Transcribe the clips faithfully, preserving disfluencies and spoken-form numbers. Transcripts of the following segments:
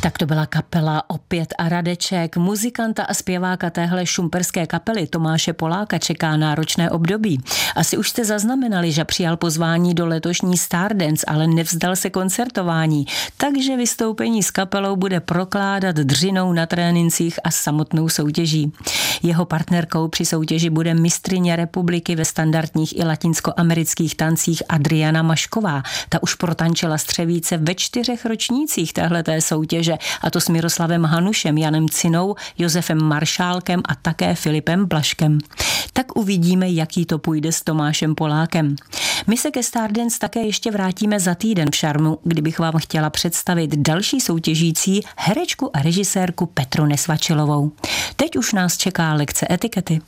Tak to byla kapela Opět a Radeček. Muzikanta a zpěváka téhle šumperské kapely Tomáše Poláka čeká náročné období. Asi už jste zaznamenali, že přijal pozvání do letošní Stardance, ale nevzdal se koncertování, takže vystoupení s kapelou bude prokládat dřinou na trénincích a samotnou soutěží. Jeho partnerkou při soutěži bude mistryně republiky ve standardních i latinskoamerických tancích Adriana Mašková. Ta už protančila střevíce ve čtyřech ročnících téhleté soutěže, a to s Miroslavem Hanušem, Janem Cinou, Josefem Maršálkem a také Filipem Blaškem. Tak uvidíme, jaký to půjde s Tomášem Polákem. My se ke Stardance také ještě vrátíme za týden v Šarmu, kdybych vám chtěla představit další soutěžící, herečku a režisérku Petru Nesvačilovou. Teď už nás čeká lekce etikety.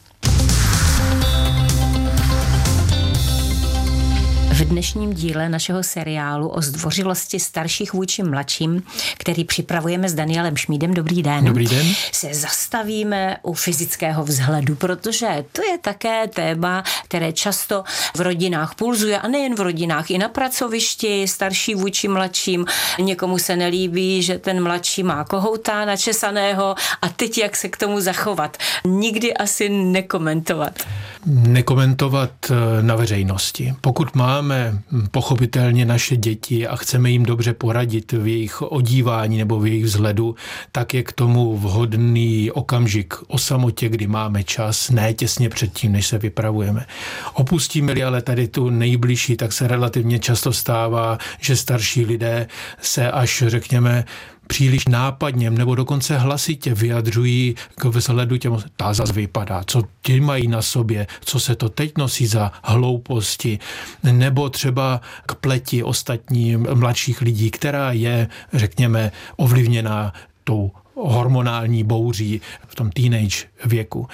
V dnešním díle našeho seriálu o zdvořilosti starších vůči mladším, který připravujeme s Danielem Šmídem, dobrý den. Dobrý den. Se zastavíme u fyzického vzhledu, protože to je také téma, které často v rodinách pulzuje, a nejen v rodinách, i na pracovišti, starší vůči mladším. Někomu se nelíbí, že ten mladší má kohouta načesaného a teď jak se k tomu zachovat. Nikdy asi nekomentovat. Nekomentovat na veřejnosti. Pokud máme pochopitelně naše děti a chceme jim dobře poradit v jejich odívání nebo v jejich vzhledu, tak je k tomu vhodný okamžik o samotě, kdy máme čas, ne těsně předtím, než se vypravujeme. Opustíme-li ale tady tu nejbližší, tak se relativně často stává, že starší lidé se až, řekněme, příliš nápadně nebo dokonce hlasitě vyjadřují k vzhledu těm, ta zas vypadá, co ti mají na sobě, co se to teď nosí za hlouposti, nebo třeba k pleti ostatní mladších lidí, která je, řekněme, ovlivněná tou hormonální bouří v tom teenage věku.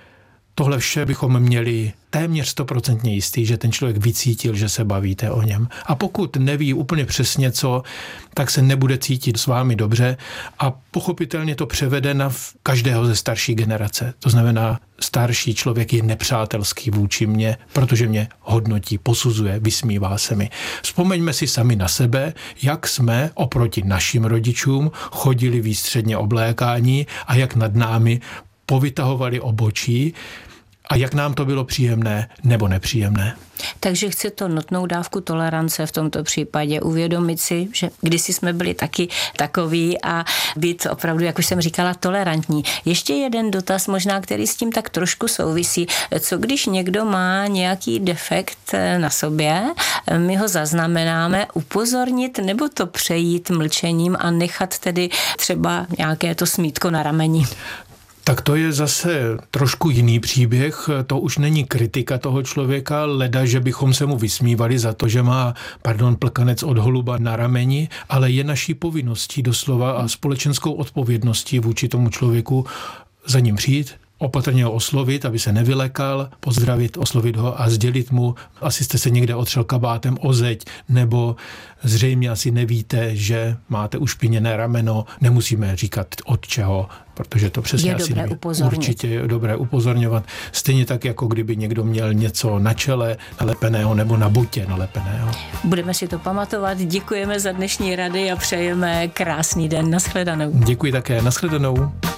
Tohle vše bychom měli téměř stoprocentně jistý, že ten člověk vycítil, že se bavíte o něm. A pokud neví úplně přesně co, tak se nebude cítit s vámi dobře a pochopitelně to převede na každého ze starší generace. To znamená, starší člověk je nepřátelský vůči mně, protože mě hodnotí, posuzuje, vysmívá se mi. Vzpomeňme si sami na sebe, jak jsme oproti našim rodičům chodili výstředně oblékání a jak nad námi povytahovali obočí a jak nám to bylo příjemné nebo nepříjemné. Takže chce to nutnou dávku tolerance v tomto případě, uvědomit si, že kdysi jsme byli taky takový a být opravdu, jak už jsem říkala, tolerantní. Ještě jeden dotaz možná, který s tím tak trošku souvisí. Co když někdo má nějaký defekt na sobě, my ho zaznamenáme, upozornit nebo to přejít mlčením a nechat tedy třeba nějaké to smítko na rameni? Tak to je zase trošku jiný příběh, to už není kritika toho člověka, leda, že bychom se mu vysmívali za to, že má, pardon, plkanec od holuba na rameni, ale je naší povinností doslova a společenskou odpovědností vůči tomu člověku za ním přijít, opatrně ho oslovit, aby se nevylekal, pozdravit, oslovit ho a sdělit mu, asi jste se někde otřel kabátem o zeď, nebo zřejmě asi nevíte, že máte ušpiněné rameno, nemusíme říkat od čeho, protože to přesně je asi dobré neví. upozornit. Určitě je dobré upozorňovat. Stejně tak, jako kdyby někdo měl něco na čele nalepeného nebo na botě nalepeného. Budeme si to pamatovat. Děkujeme za dnešní rady a přejeme krásný den. Nashledanou. Děkuji také. Nashledanou.